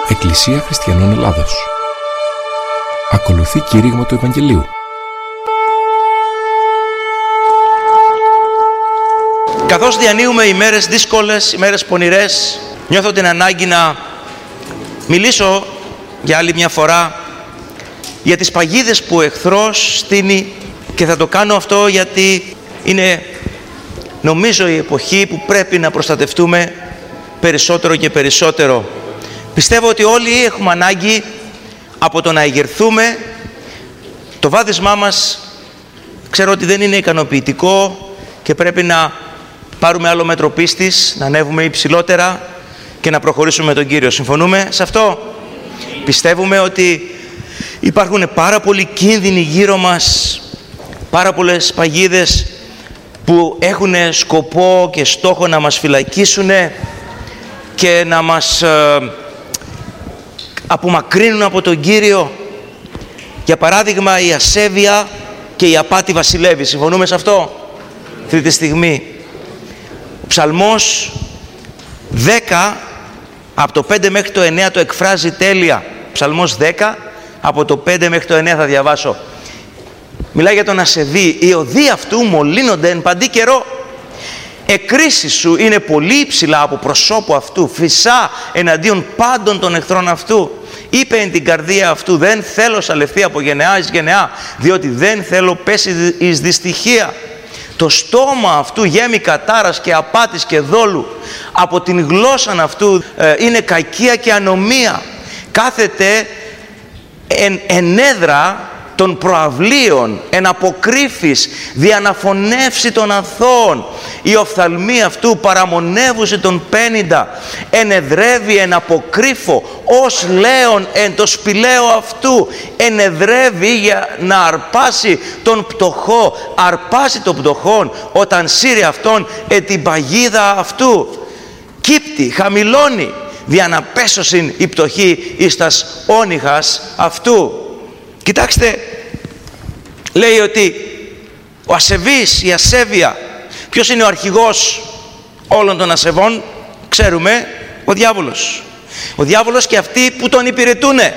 Εκκλησία Χριστιανών Ελλάδος. Ακολουθεί κήρυγμα του Ευαγγελίου. Καθώς διανύουμε ημέρες δύσκολες, ημέρες πονηρές, νιώθω την ανάγκη να μιλήσω για άλλη μια φορά για τις παγίδες που ο εχθρός στείνει, και θα το κάνω αυτό γιατί είναι, νομίζω, η εποχή που πρέπει να προστατευτούμε περισσότερο και περισσότερο. Πιστεύω ότι όλοι έχουμε ανάγκη από το να εγερθούμε. Το βάδισμά μας ξέρω ότι δεν είναι ικανοποιητικό και πρέπει να πάρουμε άλλο μέτρο πίστης, να ανέβουμε υψηλότερα και να προχωρήσουμε με τον Κύριο. Συμφωνούμε σε αυτό? Πιστεύουμε ότι υπάρχουν πάρα πολλοί κίνδυνοι γύρω μας, πάρα πολλές παγίδες που έχουν σκοπό και στόχο να μας φυλακίσουν και να μας απομακρύνουν από τον Κύριο. Για παράδειγμα, η ασέβεια και η απάτη βασιλεύει. Συμφωνούμε σε αυτό αυτή τη στιγμή? Ο Ψαλμός 10 από το 5 μέχρι το 9 το εκφράζει τέλεια. Ψαλμός 10 από το 5 μέχρι το 9 θα διαβάσω. Μιλάει για τον ασεβή. Οι οδοί αυτού μολύνονται εν παντή καιρό. Εκκρίσεις σου είναι πολύ υψηλά από προσώπου αυτού. Φυσά εναντίον πάντων των εχθρών αυτού. Είπε εν την καρδία αυτού, δεν θέλω σαλευθεί από γενεά εις γενεά, διότι δεν θέλω πέσει εις δυστυχία. Το στόμα αυτού γέμει κατάρας και απάτης και δόλου. Από την γλώσσα αυτού είναι κακία και ανομία. Κάθεται εν έδρα των προαυλίων, εν αποκρύφης, διαναφωνεύσει των αθώων. Η οφθαλμή αυτού παραμονεύουσε τον 50, ενεδρεύει εν αποκρύφο, ως λέον εν το σπηλαίο αυτού. Ενεδρεύει για να αρπάσει τον πτωχό, αρπάσει τον πτωχόν, όταν σύρει αυτόν εν την παγίδα αυτού. Κύπτει, χαμηλώνει, δια να πέσωσιν η πτωχή εις τας όνυχας αυτού. Κοιτάξτε, λέει ότι ο ασεβής, η ασέβεια, ποιος είναι ο αρχηγός όλων των ασεβών? Ξέρουμε, ο διάβολος. Ο διάβολος και αυτοί που τον υπηρετούνε.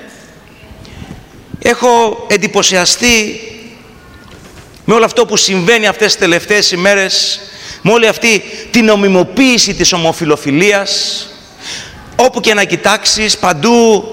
Έχω εντυπωσιαστεί με όλο αυτό που συμβαίνει αυτές τις τελευταίες ημέρες, με όλη αυτή την νομιμοποίηση της ομοφιλοφιλίας. Όπου και να κοιτάξεις, παντού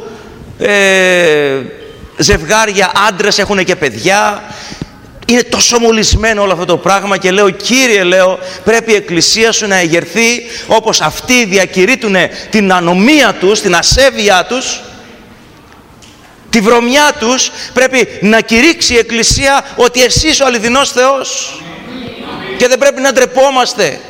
ζευγάρια, άντρες έχουν και παιδιά. Είναι τόσο μολυσμένο όλο αυτό το πράγμα και λέω, Κύριε, λέω, πρέπει η Εκκλησία σου να εγερθεί όπως αυτοί διακηρύττουν την ανομία τους, την ασέβειά τους, τη βρωμιά τους. Πρέπει να κηρύξει η Εκκλησία ότι εσύ είσαι ο αληθινός Θεός και δεν πρέπει να ντρεπόμαστε.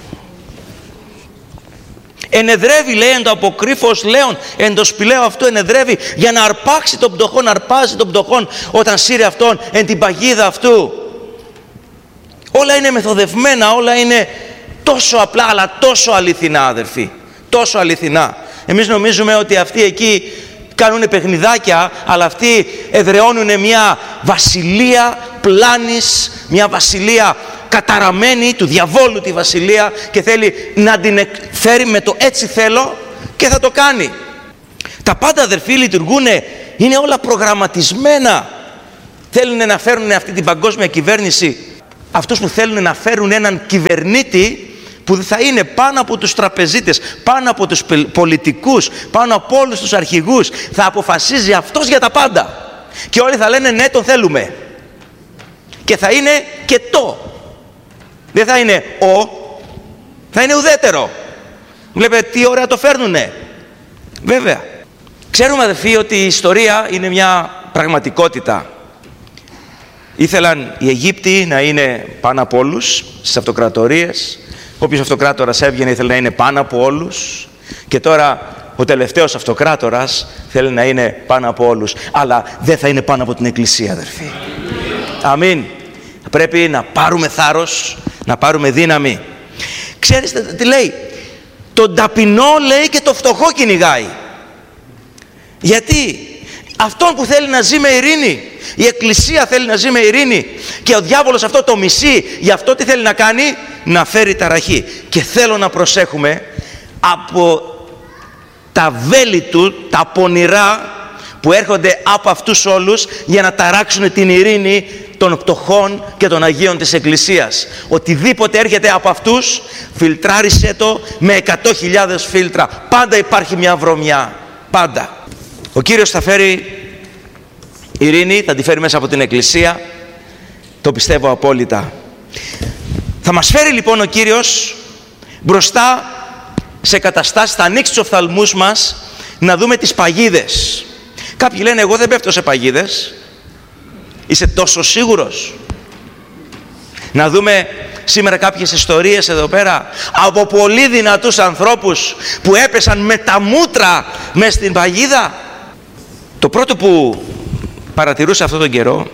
Ενεδρεύει, λέει, εν το αποκρύφος λέον, εν το σπηλαίο αυτό ενεδρεύει για να αρπάξει τον πτωχόν, αρπάζει τον πτωχόν όταν σύρει αυτόν εν την παγίδα αυτού. Όλα είναι μεθοδευμένα, όλα είναι τόσο απλά, αλλά τόσο αληθινά, αδερφοί, τόσο αληθινά. Εμείς νομίζουμε ότι αυτοί εκεί κάνουν παιχνιδάκια, αλλά αυτοί εδραιώνουν μια βασιλεία πλάνης, μια βασιλεία καταραμένη, του διαβόλου τη βασιλεία, και θέλει να την φέρει με το έτσι θέλω και θα το κάνει. Τα πάντα, αδερφοί, λειτουργούν, είναι όλα προγραμματισμένα. Θέλουν να φέρουν αυτή την παγκόσμια κυβέρνηση, αυτούς που θέλουν να φέρουν έναν κυβερνήτη που θα είναι πάνω από τους τραπεζίτες, πάνω από τους πολιτικούς, πάνω από όλους τους αρχηγούς. Θα αποφασίζει αυτός για τα πάντα και όλοι θα λένε ναι, τον θέλουμε, και θα είναι και το. Δεν θα είναι θα είναι ουδέτερο. Βλέπετε τι ωραία το φέρνουνε. Βέβαια, ξέρουμε, αδελφοί, ότι η ιστορία είναι μια πραγματικότητα. Ήθελαν οι Αιγύπτιοι να είναι πάνω από όλους στις αυτοκρατορίες. Όποιος αυτοκράτορας έβγαινε ήθελε να είναι πάνω από όλους. Και τώρα ο τελευταίος αυτοκράτορας θέλει να είναι πάνω από όλους. Αλλά δεν θα είναι πάνω από την Εκκλησία, αδελφοί. Αμήν. Πρέπει να πάρουμε θάρρος, να πάρουμε δύναμη. Ξέρετε τι λέει? Τον ταπεινό, λέει, και το φτωχό κυνηγάει. Γιατί? Αυτόν που θέλει να ζει με ειρήνη. Η Εκκλησία θέλει να ζει με ειρήνη. Και ο διάβολος αυτό το μισεί. Γι' αυτό τι θέλει να κάνει? Να φέρει ταραχή. Και θέλω να προσέχουμε από τα βέλη του, τα πονηρά που έρχονται από αυτούς όλους για να ταράξουν την ειρήνη των πτωχών και των Αγίων της Εκκλησίας. Οτιδήποτε έρχεται από αυτούς, φιλτράρισέ το με 100.000 φίλτρα. Πάντα υπάρχει μια βρωμιά. Πάντα. Ο Κύριος θα φέρει ειρήνη, θα τη φέρει μέσα από την Εκκλησία. Το πιστεύω απόλυτα. Θα μας φέρει λοιπόν ο Κύριος μπροστά σε καταστάσεις, θα ανοίξει τους οφθαλμούς μας να δούμε τις παγίδες. Κάποιοι λένε, εγώ δεν πέφτω σε παγίδες. Είσαι τόσο σίγουρος? Να δούμε σήμερα κάποιες ιστορίες εδώ πέρα από πολύ δυνατούς ανθρώπους που έπεσαν με τα μούτρα μες στην παγίδα. Το πρώτο που παρατηρούσα αυτόν τον καιρό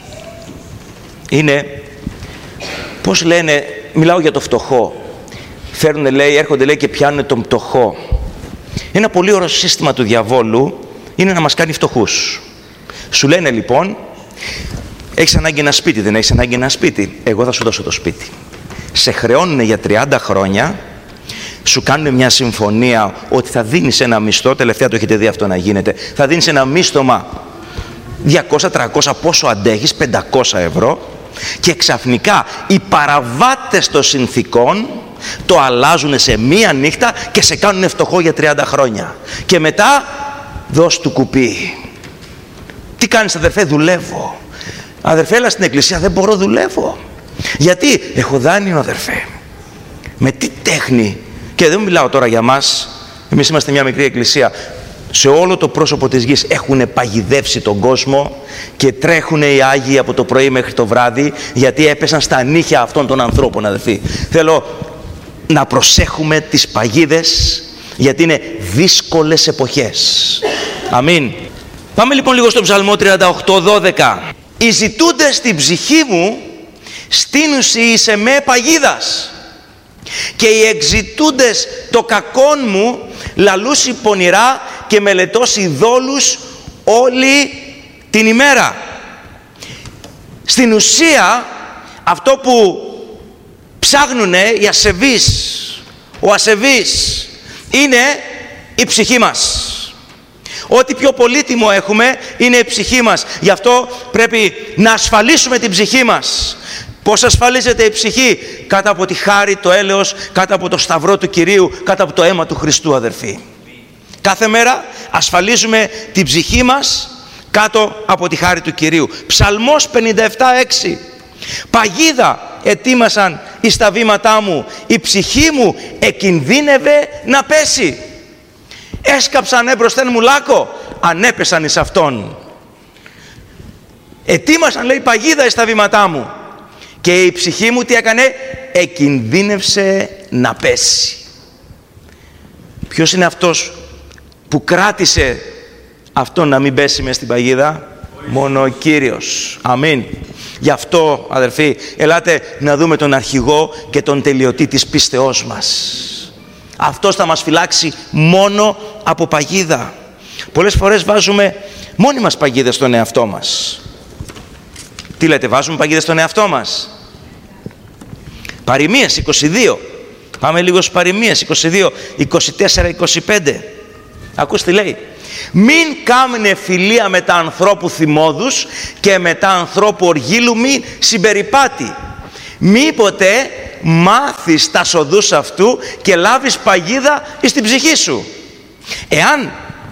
είναι πώς λένε, μιλάω για το φτωχό, έρχονται λέει και πιάνουν τον πτωχό. Ένα πολύ ωραίο σύστημα του διαβόλου είναι να μας κάνει φτωχούς. Σου λένε λοιπόν, έχεις ανάγκη ένα σπίτι, δεν έχεις ανάγκη ένα σπίτι, εγώ θα σου δώσω το σπίτι. Σε χρεώνουν για 30 χρόνια, σου κάνουν μια συμφωνία ότι θα δίνεις ένα μισθό, τελευταία το έχετε δει αυτό να γίνεται, θα δίνεις ένα μίσθωμα 200-300, πόσο αντέχεις, 500 ευρώ, και ξαφνικά οι παραβάτες των συνθήκων το αλλάζουν σε μία νύχτα και σε κάνουν φτωχό για 30 χρόνια. Και μετά δώσ' του κουπί. Τι κάνεις αδερφέ? Δουλεύω. Αδερφέ, αλλά στην εκκλησία δεν μπορώ, δουλεύω. Γιατί? Έχω δάνειο αδερφέ. Με τι τέχνη? Και δεν μιλάω τώρα για μας, εμείς είμαστε μια μικρή εκκλησία. Σε όλο το πρόσωπο της γης έχουν παγιδεύσει τον κόσμο και τρέχουν οι Άγιοι από το πρωί μέχρι το βράδυ, γιατί έπεσαν στα νύχια αυτών των ανθρώπων, αδερφοί. Θέλω να προσέχουμε τις παγίδες, γιατί είναι δύσκολες εποχές. Αμήν. Πάμε λοιπόν λίγο στο Ψαλμό 38:12. Οι ζητούντες στην ψυχή μου στείνουσι σε με παγίδας, και οι εξητούντες το κακόν μου λαλούσι πονηρά και μελετώσει δόλους όλη την ημέρα. Στην ουσία αυτό που ψάχνουνε οι ασεβείς, ο ασεβής, είναι η ψυχή μας. Ό,τι πιο πολύτιμο έχουμε είναι η ψυχή μας. Γι' αυτό πρέπει να ασφαλίσουμε την ψυχή μας. Πώς ασφαλίζεται η ψυχή? Κάτω από τη χάρη, το έλεος, κάτω από το σταυρό του Κυρίου, κάτω από το αίμα του Χριστού, αδερφοί. Κάθε μέρα ασφαλίζουμε την ψυχή μας κάτω από τη χάρη του Κυρίου. Ψαλμός 57:6. Παγίδα ετοίμασαν εις τα βήματά μου, η ψυχή μου εκινδύνευε να πέσει. Έσκαψαν έμπροσθεν μου λάκκο, ανέπεσαν εις αυτόν. Ετοίμασαν, λέει, παγίδα εις τα βήματά μου, και η ψυχή μου τι έκανε? Εκινδύνευσε να πέσει. Ποιος είναι αυτός που κράτησε αυτό να μην πέσει μες στην παγίδα? Μόνο ο Κύριος. Αμήν. Γι' αυτό, αδερφοί, ελάτε να δούμε τον αρχηγό και τον τελειωτή της πίστεώς μας. Αυτός θα μας φυλάξει μόνο από παγίδα. Πολλές φορές βάζουμε μόνοι μας παγίδες στον εαυτό μας. Τι λέτε, βάζουμε παγίδες στον εαυτό μας? Παροιμίες 22. Πάμε λίγο στις Παροιμίες 22, 24, 25. Ακούστε τι λέει. Μην κάμνε φιλία με τα ανθρώπου θυμώδους και με τα ανθρώπου οργήλου μη συμπεριπάτη. Μήποτε μάθεις τα σοδούς αυτού και λάβεις παγίδα εις την ψυχή σου. Εάν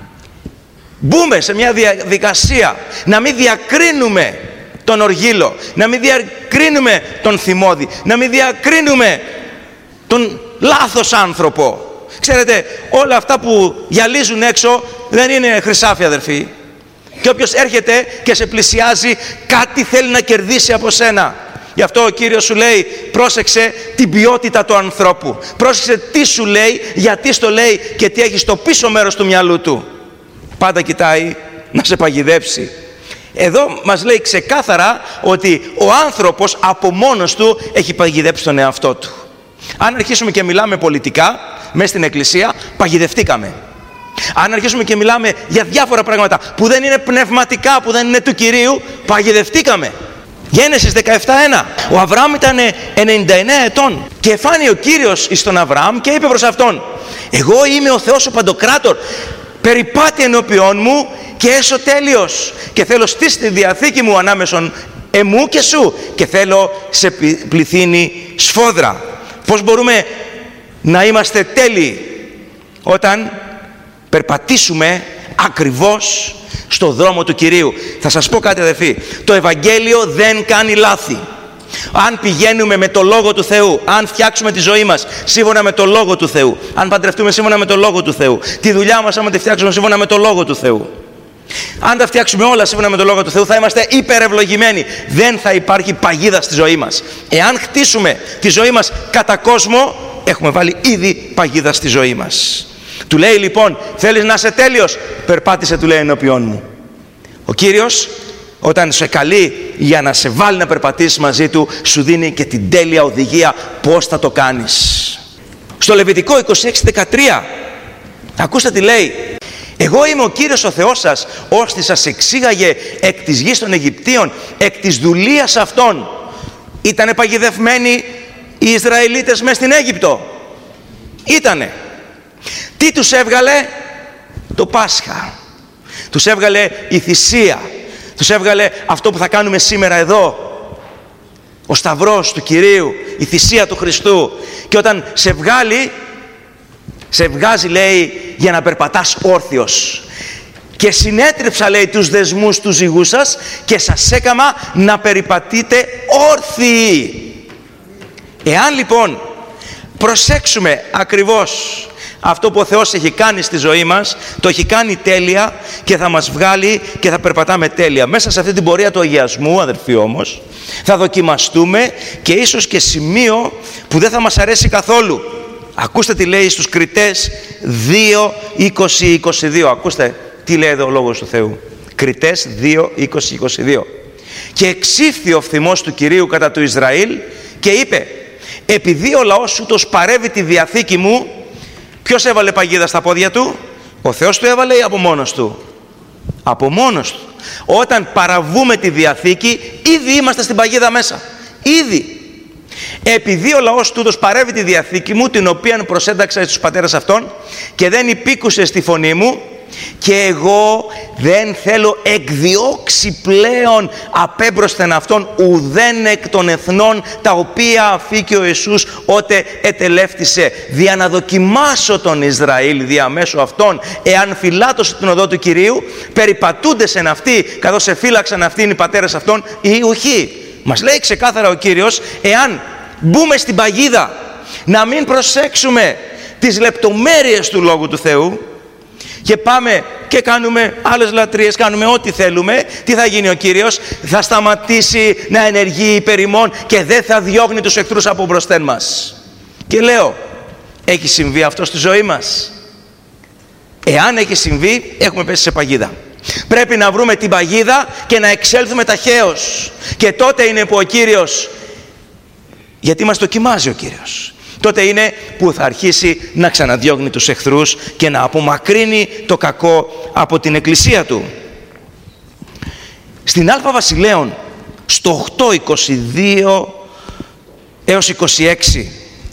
μπούμε σε μια διαδικασία να μην διακρίνουμε τον οργήλο, να μην διακρίνουμε τον θυμώδη, να μην διακρίνουμε τον λάθος άνθρωπο. Ξέρετε, όλα αυτά που γυαλίζουν έξω δεν είναι χρυσάφι, αδερφοί. Και όποιος έρχεται και σε πλησιάζει, κάτι θέλει να κερδίσει από σένα. Γι' αυτό ο Κύριος σου λέει, πρόσεξε την ποιότητα του ανθρώπου. Πρόσεξε τι σου λέει, γιατί στο λέει και τι έχει στο πίσω μέρος του μυαλού του. Πάντα κοιτάει να σε παγιδεύσει. Εδώ μας λέει ξεκάθαρα ότι ο άνθρωπος από μόνος του έχει παγιδέψει τον εαυτό του. Αν αρχίσουμε και μιλάμε πολιτικά μέσα στην εκκλησία, παγιδευτήκαμε. Αν αρχίσουμε και μιλάμε για διάφορα πράγματα που δεν είναι πνευματικά, που δεν είναι του Κυρίου, παγιδευτήκαμε. Γένεσης 17:1. Ο Αβραάμ ήταν 99 ετών και φάνη ο Κύριος εις τον Αβραάμ και είπε προς αυτόν, Εγώ είμαι ο Θεός ο Παντοκράτορ. Περιπάτη ενώπιόν μου και έσω τέλειος. Και θέλω στήσει τη διαθήκη μου ανάμεσον εμού και σου. Και θέλω σε πληθύνει σφόδρα. Πώς μπορούμε να είμαστε τέλειοι? Όταν περπατήσουμε ακριβώς στο δρόμο του Κυρίου. Θα σας πω κάτι, αδελφοί. Το Ευαγγέλιο δεν κάνει λάθη. Αν πηγαίνουμε με το Λόγο του Θεού, αν φτιάξουμε τη ζωή μας σύμφωνα με το Λόγο του Θεού, αν παντρευτούμε σύμφωνα με το Λόγο του Θεού, τη δουλειά μας άμα τη φτιάξουμε σύμφωνα με το Λόγο του Θεού, αν τα φτιάξουμε όλα σύμφωνα με το Λόγο του Θεού, θα είμαστε υπερευλογημένοι. Δεν θα υπάρχει παγίδα στη ζωή μας. Εάν χτίσουμε τη ζωή μας κατά κόσμο, έχουμε βάλει ήδη παγίδα στη ζωή μας. Του λέει λοιπόν, θέλεις να είσαι τέλειος? Περπάτησε, του λέει, ενώπιόν μου. Ο Κύριος, όταν σε καλεί για να σε βάλει να περπατήσεις μαζί του, σου δίνει και την τέλεια οδηγία πώς θα το κάνεις. Στο Λεβιτικό 26:13, ακούστε τι λέει. Εγώ είμαι ο Κύριος ο Θεός σας, ώστε σας εξήγαγε εκ της γης των Αιγυπτίων, εκ της δουλείας αυτών. Ήτανε παγιδευμένοι οι Ισραηλίτες μες στην Αίγυπτο? Ήτανε. Τι τους έβγαλε? Το Πάσχα. Τους έβγαλε η θυσία. Τους έβγαλε αυτό που θα κάνουμε σήμερα εδώ. Ο Σταυρός του Κυρίου, η θυσία του Χριστού. Και όταν σε βγάζει, λέει, για να περπατάς όρθιος. Και συνέτριψα, λέει, τους δεσμούς του ζυγού σας και σας έκαμα να περιπατείτε όρθιοι. Εάν λοιπόν προσέξουμε ακριβώς αυτό που ο Θεός έχει κάνει στη ζωή μας, το έχει κάνει τέλεια και θα μας βγάλει και θα περπατάμε τέλεια. Μέσα σε αυτή την πορεία του αγιασμού, αδερφοί, όμως, θα δοκιμαστούμε και ίσως και σημείο που δεν θα μας αρέσει καθόλου. Ακούστε τι λέει στους Κριτές 2:20-22. Ακούστε τι λέει εδώ ο Λόγος του Θεού. Κριτές 2:20-22. Και εξήφθη ο φθημός του Κυρίου κατά του Ισραήλ και είπε, επειδή ο λαός ούτως παρεύει τη διαθήκη μου. Ποιος έβαλε παγίδα στα πόδια του? Ο Θεός του έβαλε ή από μόνος του? Από μόνος του. Όταν παραβούμε τη διαθήκη, ήδη είμαστε στην παγίδα μέσα. Ήδη. Επειδή ο λαός τούτος παρεύει τη διαθήκη μου, την οποία προσένταξα στους πατέρες αυτών, και δεν υπήκουσε στη φωνή μου, και εγώ δεν θέλω εκδιώξει πλέον απέμπροσθεν αυτών ουδέν εκ των εθνών, τα οποία αφήκε ο Ιησούς ότε ετελεύτησε, δια να δοκιμάσω τον Ισραήλ διαμέσου αυτών, εάν φυλάτωσε την οδό του Κυρίου, περιπατούντες εν αυτή, καθώς εφύλαξαν αυτήν οι πατέρες αυτών ή ουχή. Μας λέει ξεκάθαρα ο Κύριος, εάν μπούμε στην παγίδα να μην προσέξουμε τις λεπτομέρειες του Λόγου του Θεού και πάμε και κάνουμε άλλες λατρείες, κάνουμε ό,τι θέλουμε, τι θα γίνει ο Κύριος? Θα σταματήσει να ενεργεί υπέρ ημών και δεν θα διώχνει τους εχθρούς από μπροστέν μας. Και λέω, έχει συμβεί αυτό στη ζωή μας? Εάν έχει συμβεί, έχουμε πέσει σε παγίδα. Πρέπει να βρούμε την παγίδα και να εξέλθουμε ταχαίως. Και τότε είναι που ο Κύριος, γιατί μας δοκιμάζει ο Κύριος, τότε είναι που θα αρχίσει να ξαναδιώχνει τους εχθρούς και να απομακρύνει το κακό από την εκκλησία του. Στην Α Βασιλέων, στο 8:22 έως 26,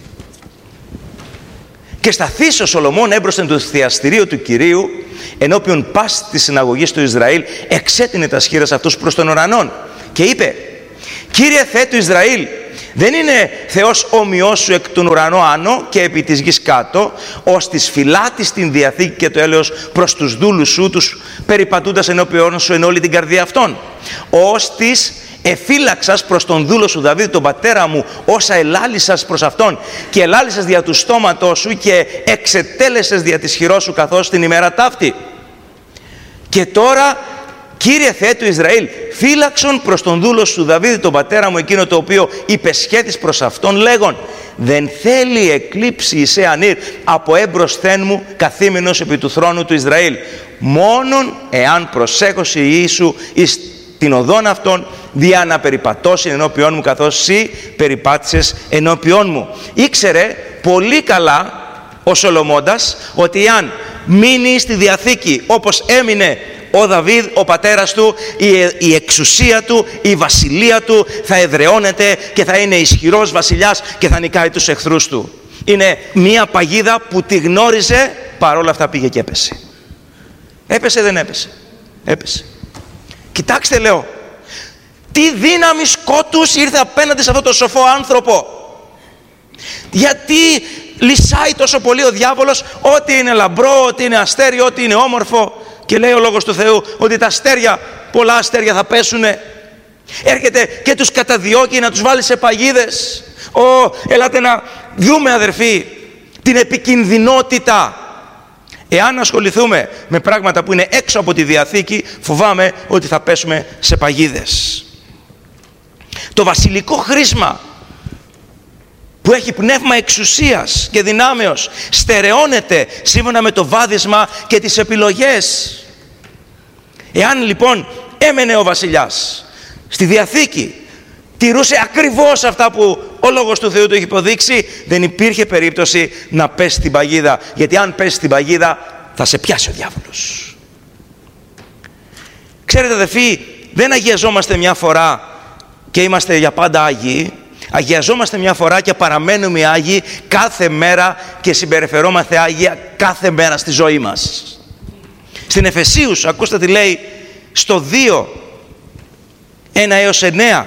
και σταθείς ο Σολομών έμπροσθεν του θειαστηρίου του Κυρίου, ενώπιον πάσης της συναγωγής του Ισραήλ, εξέτεινε τα σχήρας αυτούς προς τον ουρανόν και είπε, Κύριε Θεέ του Ισραήλ, δεν είναι Θεός όμοιός σου εκ των ουρανών άνω και επί της γης κάτω, ως της φυλάτης την διαθήκη και το έλεος προς τους δούλους σου, τους περιπατούντας ενώπιον σου εν όλη την καρδία αυτών. Ως της εφύλαξας προς τον δούλο σου Δαβίδ τον πατέρα μου όσα ελάλησας προς αυτόν, και ελάλησας δια του στόματός σου και εξετέλεσες δια της χειρός σου καθώς την ημέρα ταύτη. Και τώρα, Κύριε Θεέ του Ισραήλ, φύλαξον προς τον δούλο σου Δαβίδ τον πατέρα μου εκείνο το οποίο υπεσχέθης προς αυτόν λέγον, δεν θέλει εκλείψει Ισέ ανήρ από έμπροσθέν μου καθήμενος επί του θρόνου του Ισραήλ, μόνον εάν προσέχωση Ιησού εις την οδόν αυτών, δια να περιπατώσει ενώπιόν μου καθώς εσύ περιπάτησες ενώπιόν μου. Ήξερε πολύ καλά ο Σολομώντας ότι αν μείνει στη Διαθήκη όπως έμεινε ο Δαβίδ ο πατέρας του, η εξουσία του, η βασιλεία του θα εδραιώνεται και θα είναι ισχυρός βασιλιάς και θα νικάει τους εχθρούς του. Είναι μία παγίδα που τη γνώριζε, παρόλα αυτά πήγε και έπεσε. Έπεσε, δεν έπεσε? Έπεσε. Κοιτάξτε, λέω, τι δύναμη σκότους ήρθε απέναντι σε αυτό το σοφό άνθρωπο. Γιατί λυσάει τόσο πολύ ο διάβολος ό,τι είναι λαμπρό, ό,τι είναι αστέρι, ό,τι είναι όμορφο, και λέει ο Λόγος του Θεού ότι τα αστέρια, πολλά αστέρια θα πέσουνε. Έρχεται και τους καταδιώκει να τους βάλει σε παγίδες. Ελάτε να δούμε, αδερφοί, την επικινδυνότητα. Εάν ασχοληθούμε με πράγματα που είναι έξω από τη Διαθήκη, φοβάμαι ότι θα πέσουμε σε παγίδες. Το βασιλικό χρήσμα που έχει πνεύμα εξουσίας και δυνάμεως στερεώνεται σύμφωνα με το βάδισμα και τις επιλογές. Εάν λοιπόν έμενε ο βασιλιάς στη Διαθήκη, τηρούσε ακριβώς αυτά που ο Λόγος του Θεού του έχει υποδείξει, δεν υπήρχε περίπτωση να πέσει στην παγίδα, γιατί αν πέσει στην παγίδα θα σε πιάσει ο διάβολος. Ξέρετε, αδελφοί, δεν αγιαζόμαστε μια φορά και είμαστε για πάντα Άγιοι. Αγιαζόμαστε μια φορά και παραμένουμε Άγιοι κάθε μέρα και συμπεριφερόμαστε Άγια κάθε μέρα στη ζωή μας. Στην Εφεσίους, ακούστε τι λέει στο 2, 1 έως 9.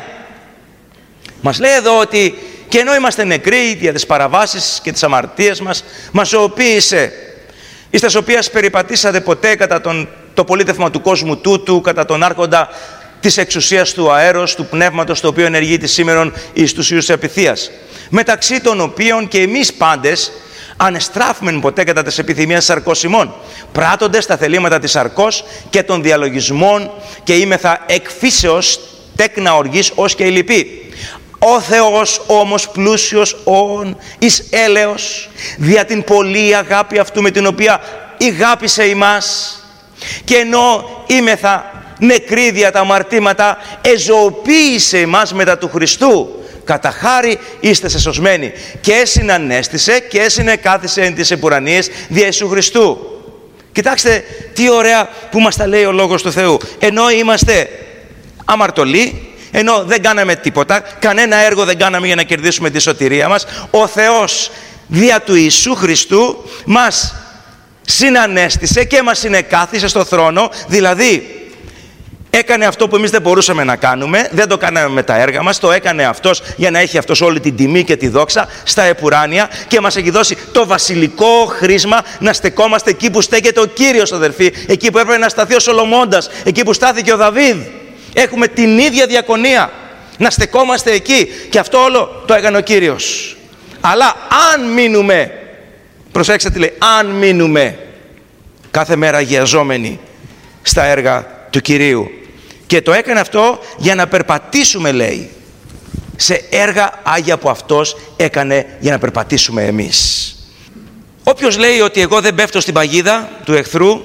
Μας λέει εδώ ότι και ενώ είμαστε νεκροί για τις παραβάσεις και τις αμαρτίες μας ζωοποίησε, εις τας οποίας περιπατήσατε ποτέ κατά το πολίτευμα του κόσμου τούτου, κατά τον άρχοντα της εξουσίας του αέρος, του πνεύματος, το οποίο ενεργείται σήμερον εις τους ιούς της απειθίας, μεταξύ των οποίων και εμείς πάντες ανεστράφμεν ποτέ κατά της επιθυμίας της σαρκός ημών, πράττοντες τα θελήματα της σαρκός και των διαλογισμών, και είμεθα εκ φύσεως τέκνα οργής ως και η λυπή. Ο Θεός όμως πλούσιος όν εις έλεος, δια την πολλή αγάπη αυτού με την οποία ηγάπησε ημάς, και ενώ είμεθα νεκροί δια τα αμαρτήματα, εζωοποίησε εμάς μετά του Χριστού, κατά χάρη είστε σωσμένοι, και έσυν ανέστησε και έσυν κάθισε εν τις επουρανίες δια Ιησού Χριστού. Κοιτάξτε τι ωραία που μας τα λέει ο Λόγος του Θεού. Ενώ είμαστε αμαρτωλοί, ενώ δεν κάναμε τίποτα, κανένα έργο δεν κάναμε για να κερδίσουμε τη σωτηρία μας, ο Θεός δια του Ιησού Χριστού μας συνανέστησε και μας συνεκάθισε στο θρόνο. Δηλαδή έκανε αυτό που εμείς δεν μπορούσαμε να κάνουμε, δεν το κάναμε με τα έργα μας, το έκανε αυτός για να έχει αυτός όλη την τιμή και τη δόξα στα επουράνια, και μας έχει δώσει το βασιλικό χρήσμα να στεκόμαστε εκεί που στέκεται ο Κύριος, αδερφοί, εκεί που έπρεπε να σταθεί ο Σολομώντας, εκεί που στάθηκε ο Δαβίδ. Έχουμε την ίδια διακονία να στεκόμαστε εκεί, και αυτό όλο το έκανε ο Κύριος. Αλλά αν μείνουμε, προσέξτε τι λέει, αν μείνουμε κάθε μέρα αγιαζόμενοι στα έργα του Κυρίου, και το έκανε αυτό για να περπατήσουμε, λέει, σε έργα άγια που αυτός έκανε για να περπατήσουμε εμείς. Όποιος λέει ότι εγώ δεν πέφτω στην παγίδα του εχθρού,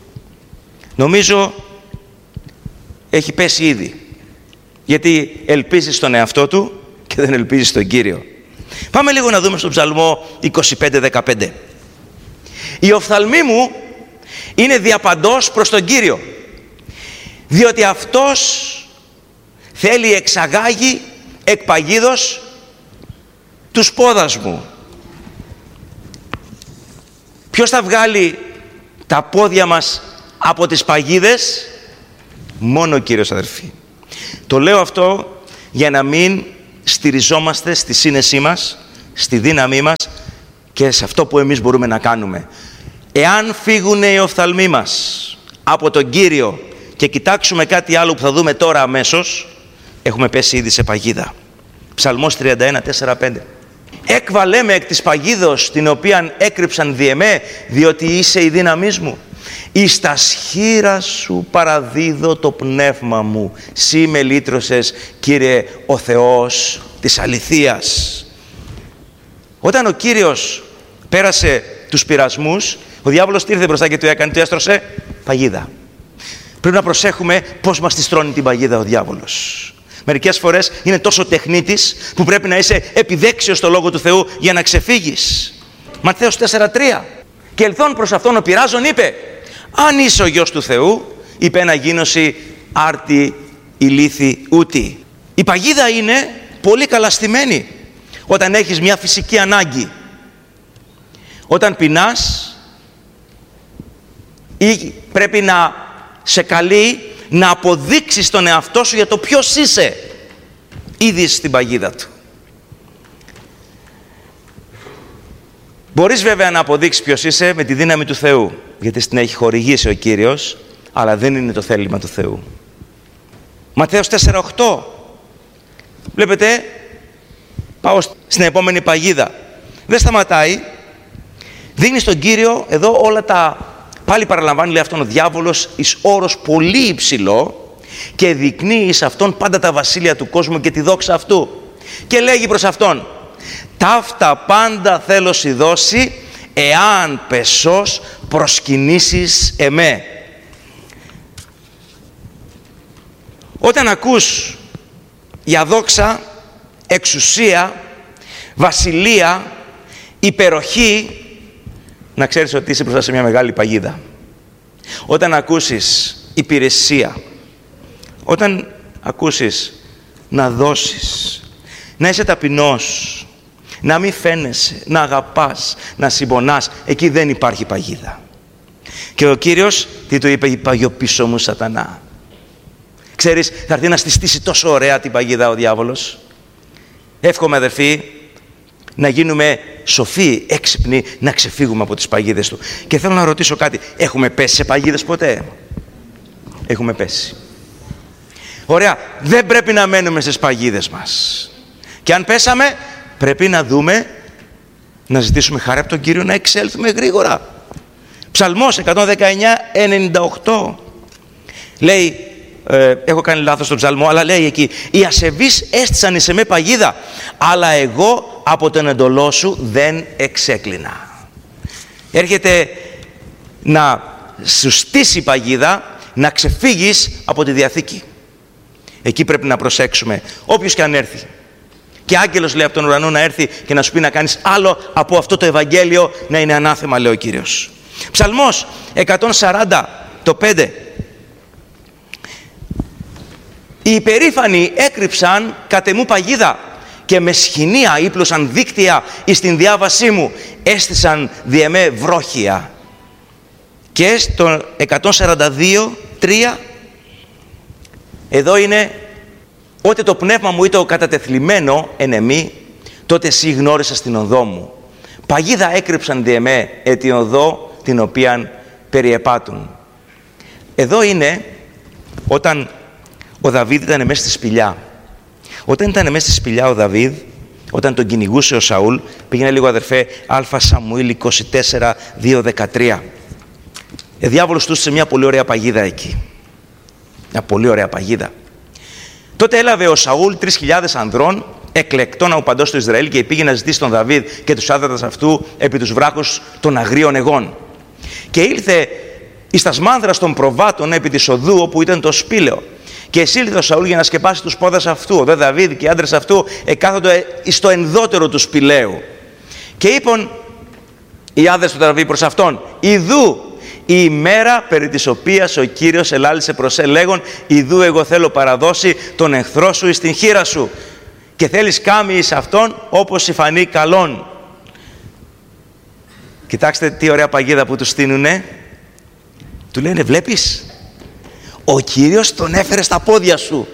νομίζω έχει πέσει ήδη, γιατί ελπίζει στον εαυτό του και δεν ελπίζει στον Κύριο. Πάμε λίγο να δούμε στον Ψαλμό 25-15. «Οι οφθαλμοί μου είναι διαπαντός προς τον Κύριο, διότι αυτός θέλει εξαγάγει εκ παγίδος τους πόδας μου». Ποιος θα βγάλει τα πόδια μας από τις παγίδες? Μόνο ο Κύριος, αδερφοί. Το λέω αυτό για να μην στηριζόμαστε στη σύνεσή μας, στη δύναμή μας και σε αυτό που εμείς μπορούμε να κάνουμε. Εάν φύγουν οι οφθαλμοί μας από τον Κύριο και κοιτάξουμε κάτι άλλο που θα δούμε τώρα αμέσως, έχουμε πέσει ήδη σε παγίδα. Ψαλμός 31, 4-5. «Έκβαλέ με εκ της παγίδος την οποίαν έκρυψαν δι' εμέ, διότι είσαι η δύναμή μου. Εις τα σχήρα σου παραδίδω το πνεύμα μου. Σύ με λύτρωσες, Κύριε, ο Θεός της αληθείας». Όταν ο Κύριος πέρασε τους πειρασμούς, ο διάβολος τι ήρθε μπροστά και του έκανε? Του έστρωσε παγίδα. Πρέπει να προσέχουμε πώς μας τη στρώνει την παγίδα ο διάβολος. Μερικές φορές είναι τόσο τεχνίτης που πρέπει να είσαι επιδέξιος στο Λόγο του Θεού για να ξεφύγεις. Ματθαίος 4:3. «Και ελθόν προς αυτόν ο πειράζων είπε, αν είσαι ο Υιός του Θεού, είπε να γίνωση άρτη ηλίθι ούτη». Η παγίδα είναι πολύ καλά στημένη όταν έχεις μια φυσική ανάγκη. Όταν πεινάς ή πρέπει να σε καλεί να αποδείξεις τον εαυτό σου για το ποιος είσαι. Ήδη είσαι στην παγίδα του. Μπορείς βέβαια να αποδείξεις ποιος είσαι με τη δύναμη του Θεού, γιατί στην έχει χορηγήσει ο Κύριος, αλλά δεν είναι το θέλημα του Θεού. Ματθαίος 4:8. Βλέπετε, πάω στην επόμενη παγίδα. Δεν σταματάει. Δίνει στον Κύριο εδώ όλα τα... Πάλι παραλαμβάνει, λέει, αυτόν ο διάβολος εις όρος πολύ υψηλό και δεικνύει εις αυτόν πάντα τα βασίλεια του κόσμου και τη δόξα αυτού. Και λέγει προς αυτόν: ταύτα πάντα θέλω σοι δώσει, εάν πεσός προσκυνήσεις εμέ. Όταν ακούς για δόξα, εξουσία, βασιλεία, υπεροχή, να ξέρεις ότι είσαι μπροστά σε μια μεγάλη παγίδα. Όταν ακούσεις υπηρεσία, όταν ακούσεις να δώσεις, να είσαι ταπεινός, να μην φαίνεσαι, να αγαπάς, να συμπονάς, εκεί δεν υπάρχει παγίδα. Και ο Κύριος τι του είπε? Παγιό πίσω μου σατανά. Ξέρεις, θα έρθει να στη στήσει τόσο ωραία την παγίδα ο διάβολος. Εύχομαι, αδερφοί, να γίνουμε σοφοί, έξυπνοι, να ξεφύγουμε από τις παγίδες του. Και θέλω να ρωτήσω κάτι. Έχουμε πέσει σε παγίδες ποτέ? Έχουμε πέσει. Ωραία. Δεν πρέπει να μένουμε στις παγίδες μας. Και αν πέσαμε, πρέπει να δούμε, να ζητήσουμε χάρη από τον Κύριο να εξέλθουμε γρήγορα. Ψαλμός 119:98. Λέει, έχω κάνει λάθος στον ψαλμό, αλλά λέει εκεί: οι ασεβείς έστησαν εις εμέ παγίδα, αλλά εγώ από τον εντολό σου δεν εξέκλεινα. Έρχεται να σου στήσει παγίδα, να ξεφύγεις από τη Διαθήκη. Εκεί πρέπει να προσέξουμε, όποιος και αν έρθει. Και άγγελος, λέει, από τον ουρανό να έρθει και να σου πει να κάνεις άλλο από αυτό το Ευαγγέλιο, να είναι ανάθεμα, λέει ο Κύριος. Ψαλμός 140:5. Οι υπερήφανοι έκρυψαν κατ' εμού παγίδα και με σχοινία ύπλωσαν δίκτυα εις την διάβασή μου, έστησαν δι' εμέ βρόχια. Και στο 142:3, εδώ είναι: ότε το πνεύμα μου ήταν κατατεθλιμμένο εν εμή, τότε εσύ γνώρισας την οδό μου. Παγίδα έκρυψαν δι' εμέ την οδό την οποίαν περιεπάτουν. Εδώ είναι όταν ο Δαβίδ ήταν μέσα στη σπηλιά. Όταν ήταν μέσα στη σπηλιά ο Δαβίδ, όταν τον κυνηγούσε ο Σαούλ, πήγαινε λίγο, αδερφέ, Α Σαμουήλ 24:2-13. Ο διάβολος του σε μια πολύ ωραία παγίδα εκεί. Μια πολύ ωραία παγίδα. Τότε έλαβε ο Σαούλ 3.000 ανδρών, εκλεκτών από παντός του Ισραήλ, και πήγε να ζητήσει τον Δαβίδ και τους άδερφους αυτού επί τους βράχους των αγρίων αιγών. Και ήλθε εις τα σμάνδρας των προβάτων επί της οδού όπου ήταν το σπήλαιο. Και εσήλθε ο Σαούλ για να σκεπάσει τους πόδας αυτού. Ο δε Δαβίδ και οι άντρες αυτού εκάθονται εις το ενδότερο του σπηλαίου. Και είπαν οι άδερφοι του Δαβίδ προς αυτόν: ιδού η ημέρα περί της οποίας ο Κύριος ελάλησε προς λέγον: ιδού εγώ θέλω παραδώσει τον εχθρό σου εις την χείρα σου, και θέλεις κάμει εις αυτόν όπως η φανεί καλόν. Κοιτάξτε τι ωραία παγίδα που του στείνουνε. Του λένε: βλέπεις, ο Κύριος τον έφερε στα πόδια σου.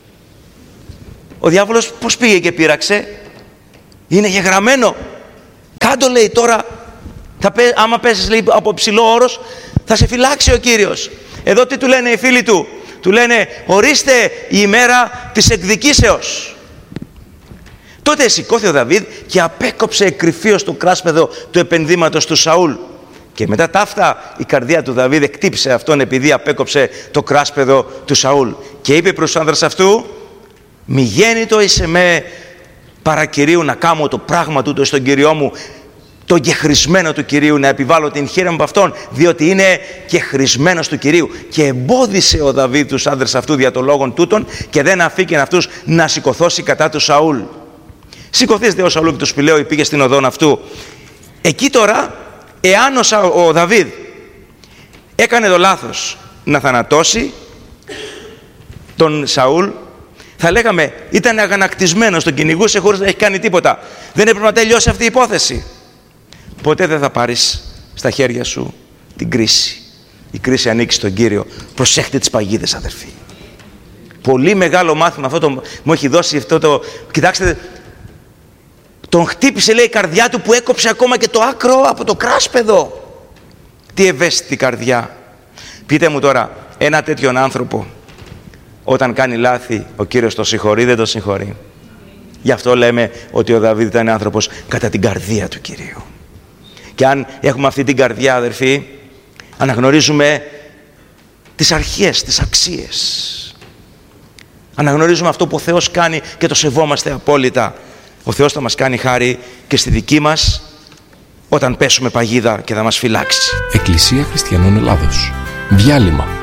Ο διάβολος πώς πήγε και πείραξε? Είναι γεγραμμένο. Κάντο, λέει, τώρα άμα πέσεις, λέει, από ψηλό όρος, θα σε φυλάξει ο Κύριος. Εδώ τι του λένε οι φίλοι του? Του λένε: ορίστε η ημέρα της εκδικήσεως. Τότε σηκώθηκε ο Δαβίδ και απέκοψε εκκρυφίως το κράσπεδο του επενδύματος του Σαούλ. Και μετά ταύτα η καρδία του Δαβίδ εκτύψε αυτόν, επειδή απέκοψε το κράσπεδο του Σαούλ. Και είπε προς τους άνδρας αυτού: μη γέννητο εις εμέ παρακυρίου να κάμω το πράγμα τούτο στον Κυριό μου, τον κεχρισμένο του Κυρίου, να επιβάλλω την χείρα μου από αυτόν, διότι είναι κεχρισμένος του Κυρίου. Και εμπόδισε ο Δαβίδ τους άνδρες αυτού δια των λόγων τούτων, και δεν αφήκεν αυτούς να σηκωθώσει κατά του Σαούλ. Σηκωθείς ο Σαούλ και του σπηλαίου πήγε στην οδόν αυτού. Εκεί τώρα, εάν ο Δαβίδ έκανε το λάθος να θανατώσει τον Σαούλ, θα λέγαμε ήταν αγανακτισμένος, τον κυνηγούσε χωρίς να έχει κάνει τίποτα. Δεν έπρεπε να τελειώσει αυτή η υπόθεση? ποτέ δεν θα πάρεις στα χέρια σου την κρίση. Η κρίση ανήκει στον Κύριο. Προσέχτε τις παγίδες, αδερφοί. Πολύ μεγάλο μάθημα αυτό μου έχει δώσει αυτό το... Κοιτάξτε, τον χτύπησε, λέει, η καρδιά του που έκοψε ακόμα και το άκρο από το κράσπεδο. Τι ευαίσθητη καρδιά. Πείτε μου τώρα, ένα τέτοιον άνθρωπο, όταν κάνει λάθη, ο Κύριος το συγχωρεί, δεν το συγχωρεί? Γι' αυτό λέμε ότι ο Δαβίδ ήταν άνθρωπος κατά την καρδία του Κυρίου. Και αν έχουμε αυτή την καρδιά, αδερφοί, αναγνωρίζουμε τις αρχές, τις αξίες. Αναγνωρίζουμε αυτό που ο Θεός κάνει και το σεβόμαστε απόλυτα. Ο Θεός θα μας κάνει χάρη και στη δική μας όταν πέσουμε παγίδα και θα μας φυλάξει. Εκκλησία Χριστιανών Ελλάδος. Διάλειμμα.